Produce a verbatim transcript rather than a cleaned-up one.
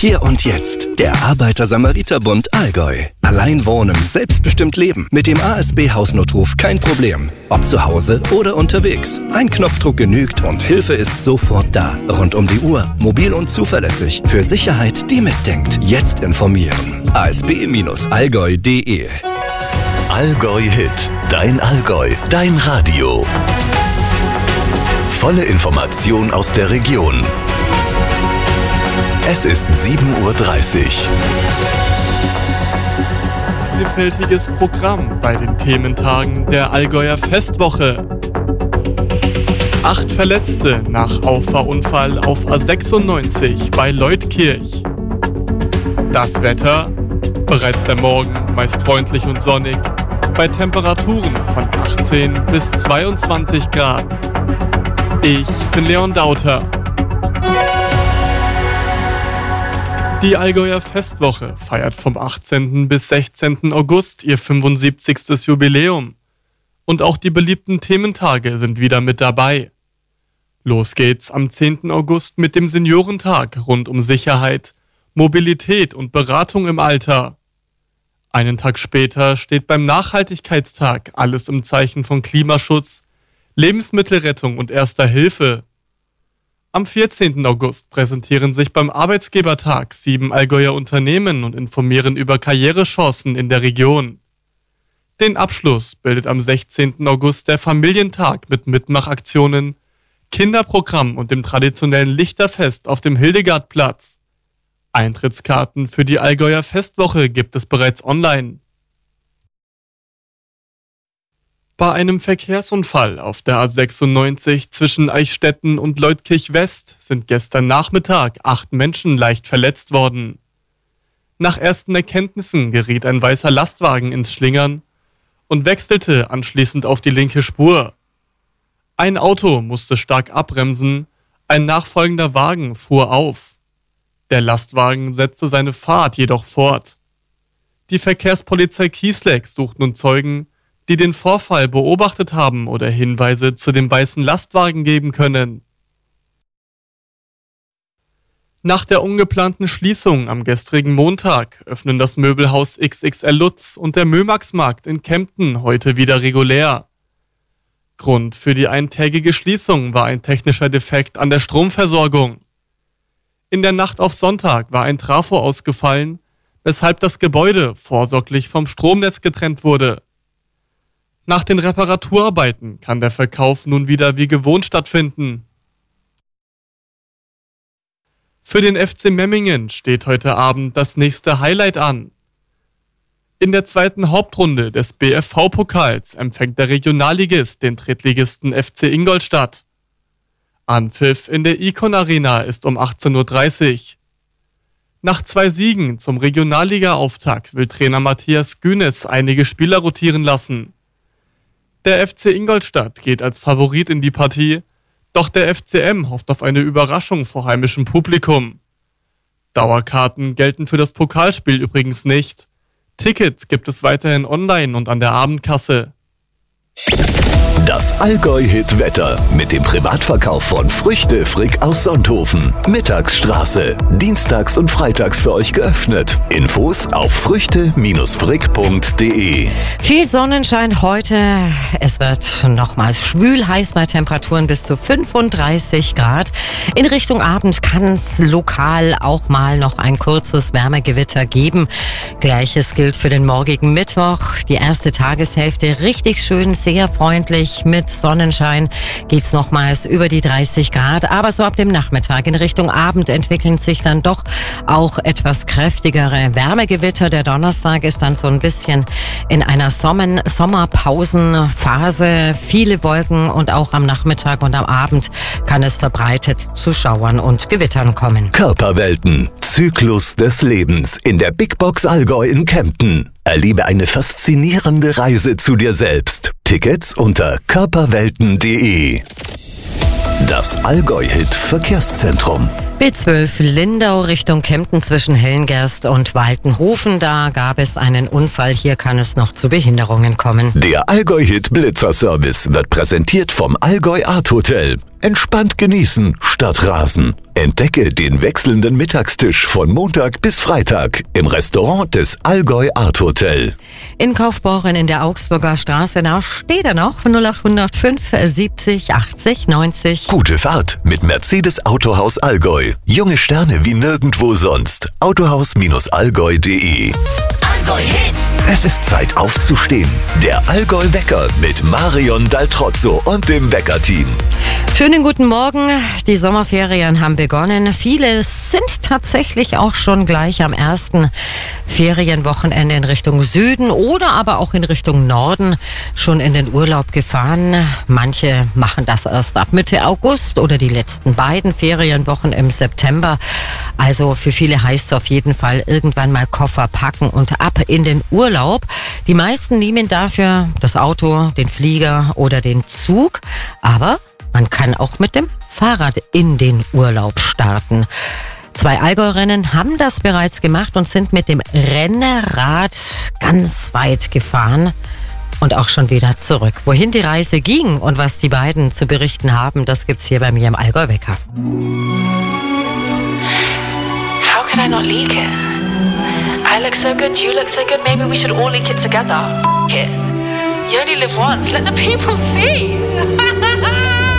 Hier und jetzt. Der Arbeiter-Samariter-Bund Allgäu. Allein wohnen, selbstbestimmt leben. Mit dem A S B-Hausnotruf kein Problem. Ob zu Hause oder unterwegs. Ein Knopfdruck genügt und Hilfe ist sofort da. Rund um die Uhr, mobil und zuverlässig. Für Sicherheit, die mitdenkt. Jetzt informieren. a s b Bindestrich allgäu punkt d e Allgäu Hit. Dein Allgäu. Dein Radio. Volle Information aus der Region. Es ist sieben Uhr dreißig. Vielfältiges Programm bei den Thementagen der Allgäuer Festwoche. Acht Verletzte nach Auffahrunfall auf A sechsundneunzig bei Leutkirch. Das Wetter, bereits der Morgen meist freundlich und sonnig, bei Temperaturen von achtzehn bis zweiundzwanzig Grad. Ich bin Leon Dauter. Die Allgäuer Festwoche feiert vom achtzehnten bis sechzehnten August ihr fünfundsiebzigstes Jubiläum. Und auch die beliebten Thementage sind wieder mit dabei. Los geht's am zehnten August mit dem Seniorentag rund um Sicherheit, Mobilität und Beratung im Alter. Einen Tag später steht beim Nachhaltigkeitstag alles im Zeichen von Klimaschutz, Lebensmittelrettung und Erster Hilfe. Am vierzehnten August präsentieren sich beim Arbeitsgebertag sieben Allgäuer Unternehmen und informieren über Karrierechancen in der Region. Den Abschluss bildet am sechzehnten August der Familientag mit Mitmachaktionen, Kinderprogramm und dem traditionellen Lichterfest auf dem Hildegardplatz. Eintrittskarten für die Allgäuer Festwoche gibt es bereits online. Bei einem Verkehrsunfall auf der A sechsundneunzig zwischen Eichstätten und Leutkirch West sind gestern Nachmittag acht Menschen leicht verletzt worden. Nach ersten Erkenntnissen geriet ein weißer Lastwagen ins Schlingern und wechselte anschließend auf die linke Spur. Ein Auto musste stark abbremsen, ein nachfolgender Wagen fuhr auf. Der Lastwagen setzte seine Fahrt jedoch fort. Die Verkehrspolizei Kiesleck sucht nun Zeugen, die den Vorfall beobachtet haben oder Hinweise zu dem weißen Lastwagen geben können. Nach der ungeplanten Schließung am gestrigen Montag öffnen das Möbelhaus X X L Lutz und der Mömaxmarkt in Kempten heute wieder regulär. Grund für die eintägige Schließung war ein technischer Defekt an der Stromversorgung. In der Nacht auf Sonntag war ein Trafo ausgefallen, weshalb das Gebäude vorsorglich vom Stromnetz getrennt wurde. Nach den Reparaturarbeiten kann der Verkauf nun wieder wie gewohnt stattfinden. Für den F C Memmingen steht heute Abend das nächste Highlight an. In der zweiten Hauptrunde des B F V-Pokals empfängt der Regionalligist den Drittligisten F C Ingolstadt. Anpfiff in der Icon Arena ist um achtzehn Uhr dreißig. Nach zwei Siegen zum Regionalliga-Auftakt will Trainer Matthias Günes einige Spieler rotieren lassen. Der F C Ingolstadt geht als Favorit in die Partie, doch der F C M hofft auf eine Überraschung vor heimischem Publikum. Dauerkarten gelten für das Pokalspiel übrigens nicht. Tickets gibt es weiterhin online und an der Abendkasse. Das Allgäu-Hit-Wetter mit dem Privatverkauf von Früchte Frick aus Sonthofen. Mittagsstraße. Dienstags und freitags für euch geöffnet. Infos auf früchte frick punkt d e. Viel Sonnenschein heute. Es wird nochmals schwül heiß bei Temperaturen bis zu fünfunddreißig Grad. In Richtung Abend kann es lokal auch mal noch ein kurzes Wärmegewitter geben. Gleiches gilt für den morgigen Mittwoch. Die erste Tageshälfte richtig schön, sehr freundlich. Mit Sonnenschein geht's nochmals über die dreißig Grad, aber so ab dem Nachmittag in Richtung Abend entwickeln sich dann doch auch etwas kräftigere Wärmegewitter. Der Donnerstag ist dann so ein bisschen in einer Sommer- Sommerpausenphase. Viele Wolken und auch am Nachmittag und am Abend kann es verbreitet zu Schauern und Gewittern kommen. Körperwelten. Zyklus des Lebens in der Big Box Allgäu in Kempten. Erlebe eine faszinierende Reise zu dir selbst. Tickets unter körperwelten punkt d e. Das Allgäu-Hit Verkehrszentrum. B zwölf Lindau Richtung Kempten zwischen Hellengerst und Waltenhofen. Da gab es einen Unfall. Hier kann es noch zu Behinderungen kommen. Der Allgäu-Hit Blitzer-Service wird präsentiert vom Allgäu Art Hotel. Entspannt genießen statt rasen. Entdecke den wechselnden Mittagstisch von Montag bis Freitag im Restaurant des Allgäu Art Hotel. In Kaufbeuren in der Augsburger Straße, da steht er noch, null acht null fünf siebzig achtzig neunzig. Gute Fahrt mit Mercedes Autohaus Allgäu. Junge Sterne wie nirgendwo sonst. autohaus Allgäu punkt de. Allgäu Hit. Es ist Zeit aufzustehen. Der Allgäu Wecker mit Marion Daltrozzo und dem Wecker-Team. Schönen guten Morgen. Die Sommerferien haben begonnen. Viele sind tatsächlich auch schon gleich am ersten Ferienwochenende in Richtung Süden oder aber auch in Richtung Norden schon in den Urlaub gefahren. Manche machen das erst ab Mitte August oder die letzten beiden Ferienwochen im September. Also für viele heißt es auf jeden Fall irgendwann mal Koffer packen und ab in den Urlaub. Die meisten nehmen dafür das Auto, den Flieger oder den Zug. Aber man kann auch mit dem Fahrrad in den Urlaub starten. Zwei Allgäu-Rennen haben das bereits gemacht und sind mit dem Rennrad ganz weit gefahren und auch schon wieder zurück. Wohin die Reise ging und was die beiden zu berichten haben, das gibt's hier bei mir im Allgäu-Wecker. How could I not leak it? I look so good, you look so good, maybe we should all leak it together. F*** it. You only live once, let the people see.